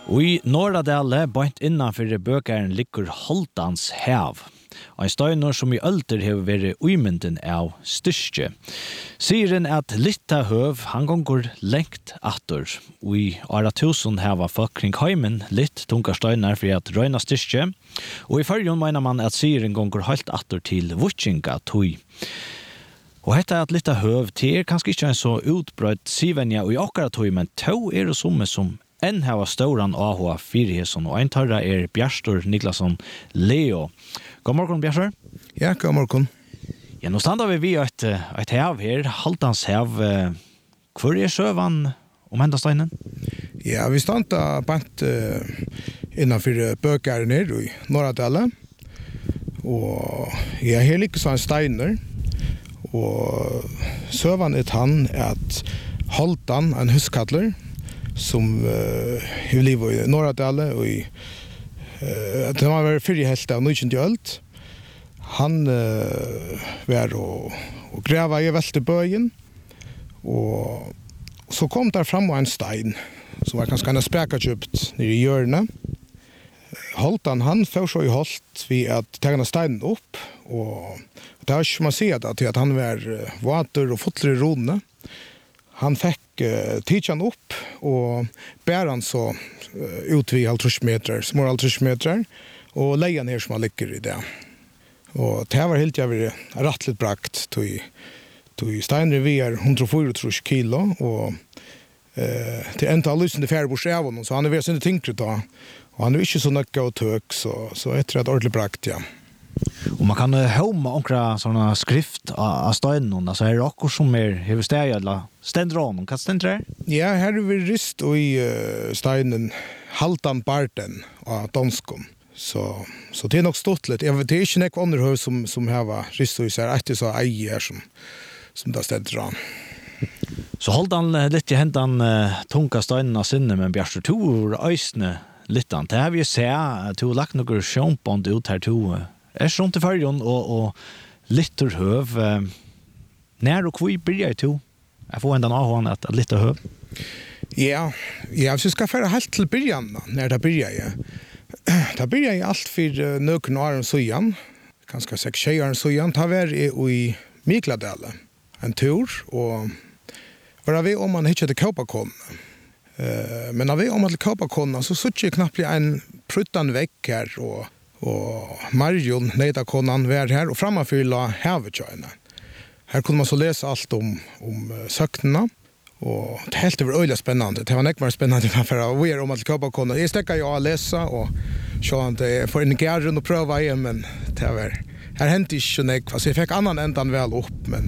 Og i Norradale, bænt innanfor bøkeren, ligger Haltans hav. Ein steinar som i ølter hever vært uimynden av styrke. Siren at Litta høv, han gonger lengt atter. Og i Ara Tusen heva folk kring heimen litt tunga steinar for at røyna styrke. Og i fyrjon mener man at Siren gonger halt atter til Vutjinga tøy. Og hetta at Litta høv, det kanskje ikke en så utbrøtt sivenja og i akkara tøy, men tøy det somme som enn hava stauran AHA Fyrihesson, og ein tarra Bjarstor Niklasson Leo. God morgon, Bjarstor. Ja, god morgon. Ja, nå standa vi et hav her, Haltans hav. Hvor søvan enda steinen? Ja, vi standa bant innanfor bøkeren her i Norradale. Og ja, her ligger sånn steiner. Og søvan han at Haltan, en huskattler, som i livet i Norradale og i det var vært fyrir helt av 19. ølt. Han var og greva i veltebøyen, og så kom der fram en stein som var ganske spekakjøpt nere i hjørnet. Haltan, han får så i holdt ved at tegna steinen opp, og det var ikke man sier det, at han var vater og fotler i rodene. Han fikk tidsan opp, og bær han så ut vid 50 meter, små 50 meter, og leia ned som han ligger i det. Og det var helt jævlig rettelig brakt, til steiner vi 124 kilo, og til en av lysende færbors av honom, så han ved sin tingret da, og han ikke så nøkka og tøk, så etter et ordentlig brakt, ja. Og man kan høyma omkra sånne skrift av steinen, altså er det akkur som hever steg, eller stendrån, hva stendrer? Ja, her vi rist og i steinen Haltan Barten av Donskom, så det nok stått litt. Det er ikke nek underhøv som hever rist og i seg, etter så eier som da stendrån. Så holdt han litt i hendan tunga steinen av sinne, men Bjarstor, to øysene litt an. Det har vi sett, to lagt noen sjånbånd ut her, to sånn til fyrjon og litt høv. Nær og hvor blir jeg to? Jeg får enda avhånd at litt høv. Ja, hvis jeg skal føre helt til byrjan, når det blir jeg. Da blir jeg alt for nøkken og åren søyan, ganske 6 åren søyan, da var jeg i Mikladale, en tur, og var vi om man ikke hadde Kaupakånen. Men når vi om at Kaupakånen, så sutt jeg knapt en pruttan vekk her, og Marion, Neitakonan, var her og framafylla havetjøyene. Her kunne man så lese alt om søktene, og det helt var øyelig spennende. Det var nekvar spennende for vi om at Kaupakånen. Jeg stekket jo å lese, og sånn at jeg får inn i gæren og prøve igjen, men det var, her hendte ikke nekvar, så jeg fikk annan endan vel opp, men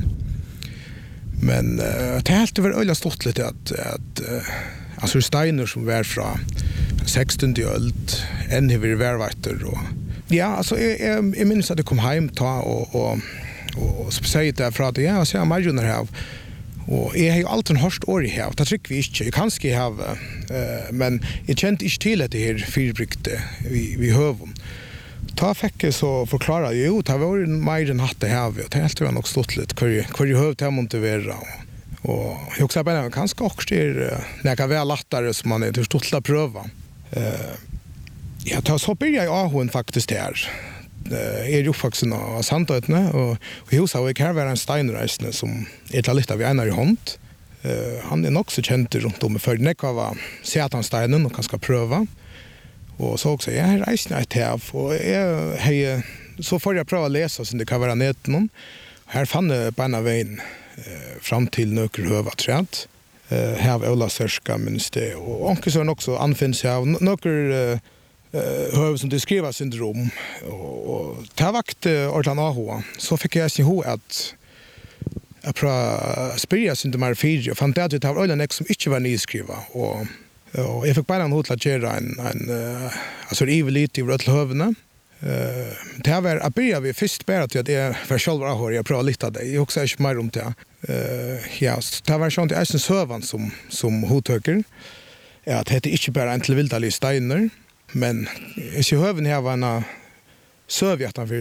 det helt var øyelig stort litt at altså steiner som var fra 16. ølt, enn i verveiter, og ja, altså, jeg minnes at jeg kom hjem ta og sier det fra det, ja, og sier Marion her, og jeg har jo alltid hørt år i her, det trykker vi ikke, jeg kanskje har, men jeg kjente ikke til dette her fyrbrykte vi høven. Da fikk jeg så forklare, jo, det var mer enn hatt det her, og det helt var nok stått litt, hvor jeg høv til å motivere, og jeg også bare, kanskje også når jeg kan være lettere som man til stått til å prøve. Ja, så blir jeg AHN faktisk her. Jeg jo faktisk av Sandøytene, og i huset har jeg her vært en steinreisende som til litt av en i hånd. Han nok så kjent rundt om før nekva var Setansteinen og kan skal prøve. Og så også, jeg har reisende et her, og så får jeg prøve å lese så det kan være nett noen. Her fann jeg beina veien fram til Nøkkerhøva træt. Her var Ola Sørska, minst det. Og onke så også anfinnes jeg av Nøkker høv som det skriver syndrom. Og til vakt Orlan AHA, så fikk jeg sin ho at jeg prøvde å spyrre syndrom her 4, og fant det at det var øyne som ikke var nyskrivet. Og jeg fikk bare en ho til å gjøre altså rive litt i rødt høvene. Det var at byrja vi først bare til at jeg for selv var AHA, jeg prøvde litt av det. Jeg også ikke mer om det. Ja, det var sånn til Eisen Søvan som hodtøker, at det ikke bare en til vildalig steiner, men jeg ser høven her var en søvhjertan for